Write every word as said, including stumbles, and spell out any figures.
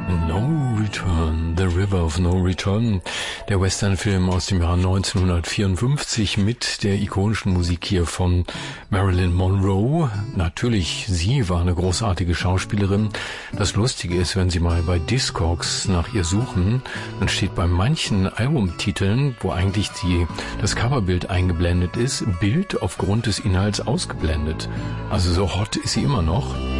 No Return, The River of No Return, der Westernfilm aus dem Jahr neunzehnhundertvierundfünfzig mit der ikonischen Musik hier von Marilyn Monroe. Natürlich, sie war eine großartige Schauspielerin. Das Lustige ist, wenn Sie mal bei Discogs nach ihr suchen, dann steht bei manchen Albumtiteln, wo eigentlich die, das Coverbild eingeblendet ist, Bild aufgrund des Inhalts ausgeblendet. Also so hot ist sie immer noch.